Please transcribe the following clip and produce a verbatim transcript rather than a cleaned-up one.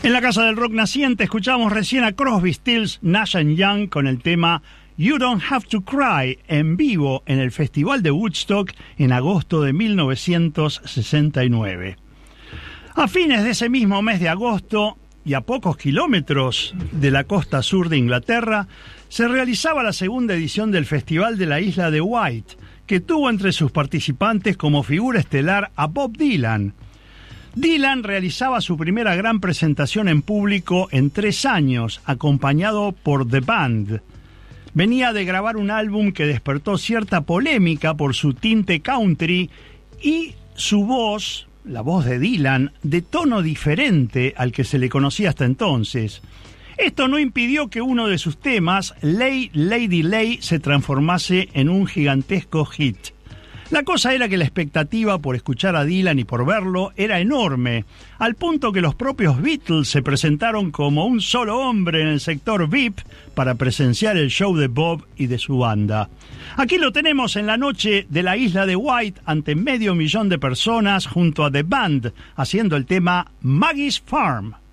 En la Casa del Rock Naciente escuchamos recién a Crosby, Stills, Nash and Young con el tema You Don't Have to Cry en vivo en el Festival de Woodstock en agosto de mil novecientos sesenta y nueve. A fines de ese mismo mes de agosto y a pocos kilómetros de la costa sur de Inglaterra, se realizaba la segunda edición del Festival de la Isla de Wight, que tuvo entre sus participantes como figura estelar a Bob Dylan. Dylan realizaba su primera gran presentación en público en tres años, acompañado por The Band. Venía de grabar un álbum que despertó cierta polémica por su tinte country y su voz, la voz de Dylan, de tono diferente al que se le conocía hasta entonces. Esto no impidió que uno de sus temas, Lay Lady Lay, se transformase en un gigantesco hit. La cosa era que la expectativa por escuchar a Dylan y por verlo era enorme, al punto que los propios Beatles se presentaron como un solo hombre en el sector V I P para presenciar el show de Bob y de su banda. Aquí lo tenemos en la noche de la Isla de Wight ante medio millón de personas junto a The Band, haciendo el tema Maggie's Farm.